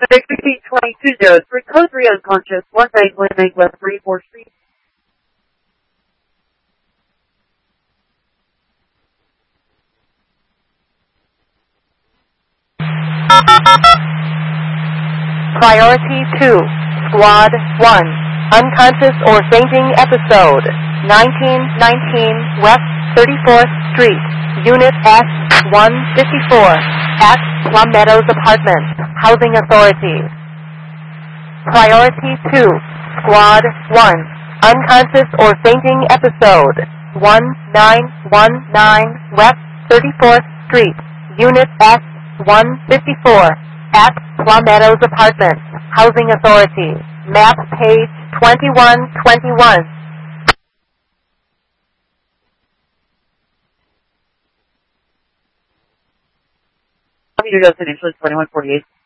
Victory 2203, code 3 unconscious, 1818 West 34th Street. Priority 2, Squad 1, unconscious or fainting episode, 1919 West 34th Street, Unit S-154, at Plum Meadows Apartments, Housing Authority. Priority 2, Squad 1, unconscious or fainting episode, 1919 West 34th Street, Unit S-154, at Plum Meadows Apartments, Housing Authority, map page 2121. Your destination is 2148.